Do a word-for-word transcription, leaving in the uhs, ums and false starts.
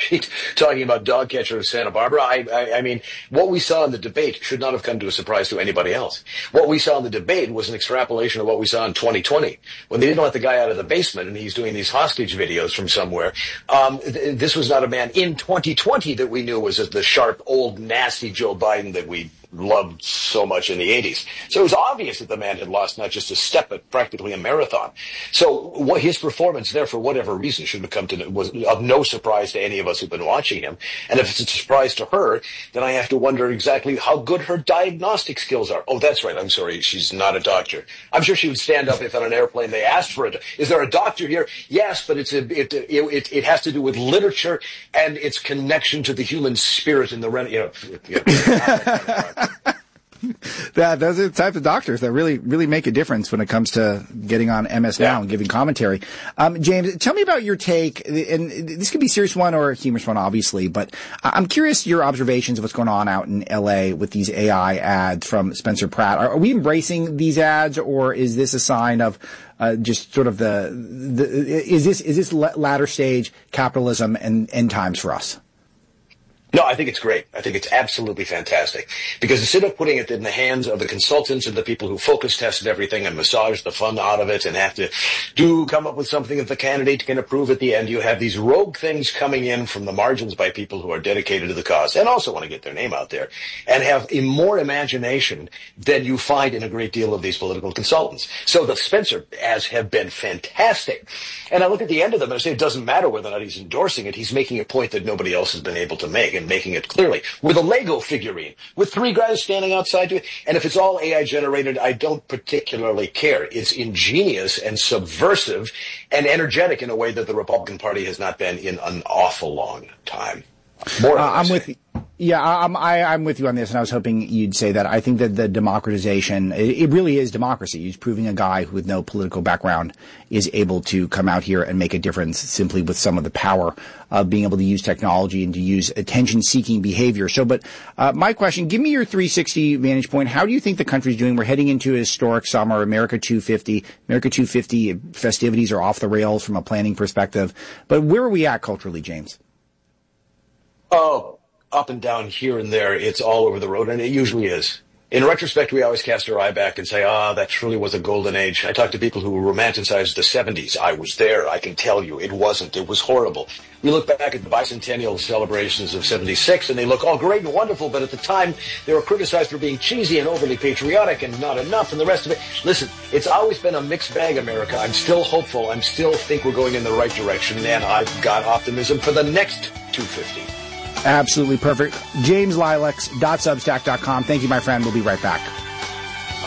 debate talking about dog catcher of Santa Barbara. I, I, I mean, what we saw in the debate should not have come to a surprise to anybody else. What we saw in the debate was an extrapolation of what we saw in twenty twenty, when they didn't let the guy out of the basement and he's doing these hostage videos from somewhere. Um, th- this was not a man in twenty twenty that we knew was the sharp, old, nasty Joe Biden that we loved so much in the eighties. So it was obvious that the man had lost not just a step, but practically a marathon. So what his performance there, for whatever reason, should have come to was of no surprise to any of us who've been watching him. And if it's a surprise to her, then I have to wonder exactly how good her diagnostic skills are. Oh, that's right. I'm sorry. She's not a doctor. I'm sure she would stand up if on an airplane they asked for it. Is there a doctor here? Yes, but it's a, it, it, it, it has to do with literature and its connection to the human spirit in the, you know, you know That those are the types of doctors that really, really make a difference when it comes to getting on M S Now yeah. and giving commentary. Um, James, tell me about your take, and this could be a serious one or a humorous one, obviously, but I'm curious your observations of what's going on out in L A with these A I ads from Spencer Pratt. Are, are we embracing these ads, or is this a sign of uh, just sort of the, the is this is this latter stage capitalism and end times for us? No, I think it's great. I think it's absolutely fantastic. Because instead of putting it in the hands of the consultants and the people who focus tested everything and massage the fun out of it and have to do come up with something that the candidate can approve at the end, you have these rogue things coming in from the margins by people who are dedicated to the cause and also want to get their name out there and have more imagination than you find in a great deal of these political consultants. So the Spencer ads have been fantastic. And I look at the end of them and I say it doesn't matter whether or not he's endorsing it. He's making a point that nobody else has been able to make. And making it clearly with a Lego figurine, with three guys standing outside to it. And if it's all A I generated, I don't particularly care. It's ingenious and subversive and energetic in a way that the Republican Party has not been in an awful long time. More uh, I'm with you. Yeah, I'm, I, I'm with you on this, and I was hoping you'd say that. I think that the democratization, it, it really is democracy. He's proving a guy who with no political background is able to come out here and make a difference simply with some of the power of being able to use technology and to use attention-seeking behavior. So, but uh, my question, give me your three sixty vantage point. How do you think the country's doing? We're heading into a historic summer, America two fifty. America two fifty festivities are off the rails from a planning perspective. But where are we at culturally, James? Oh, up and down here and there, it's all over the road, and it usually is. In retrospect, we always cast our eye back and say, ah, that truly was a golden age. I talk to people who romanticized the seventies. I was there. I can tell you it wasn't. It was horrible. We look back at the bicentennial celebrations of seventy-six, and they look all great and wonderful, but at the time, they were criticized for being cheesy and overly patriotic and not enough and the rest of it. Listen, it's always been a mixed bag, America. I'm still hopeful. I'm still think we're going in the right direction, and I've got optimism for the next two fifty. Absolutely perfect. James Lilacs dot substack dot com. Thank you, my friend. We'll be right back.